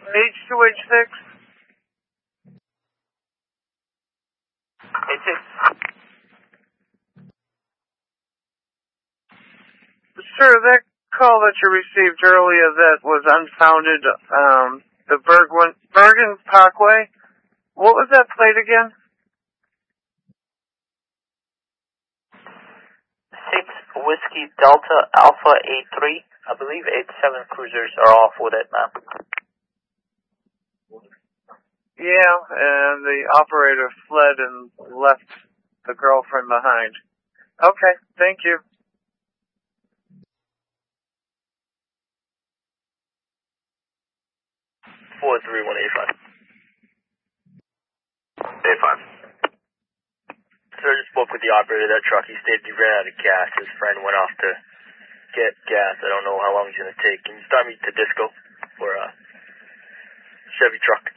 H2H6? H6. Sir, that call that you received earlier that was unfounded, the Bergen Parkway, what was that plate again? 6 Whiskey Delta Alpha 83. I believe 87 cruisers are off with it, ma'am. Yeah, and the operator fled and left the girlfriend behind. Okay, thank you. Four 3185. 85. Sir, I just spoke with the operator of that truck. He stated he ran out of gas. His friend went off to get gas. I don't know how long he's going to take. Can you start me to Disco for a Chevy truck?